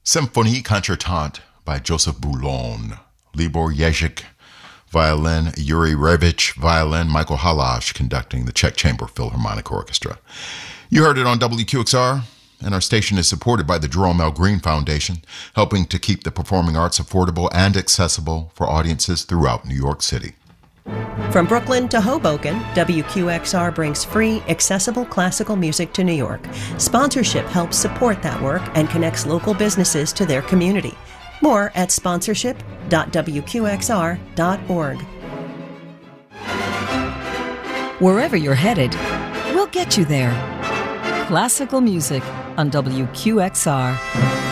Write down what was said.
Symphonie Concertante by Joseph Boulon. Libor Jezik, violin. Yuri Revich, violin. Michael Halash conducting the Czech Chamber Philharmonic Orchestra. You heard it on WQXR, and our station is supported by the Jerome L. Green Foundation, helping to keep the performing arts affordable and accessible for audiences throughout New York City. From Brooklyn to Hoboken, WQXR brings free, accessible classical music to New York. Sponsorship helps support that work and connects local businesses to their community. More at sponsorship.wqxr.org. Wherever you're headed, we'll get you there. Classical music on WQXR.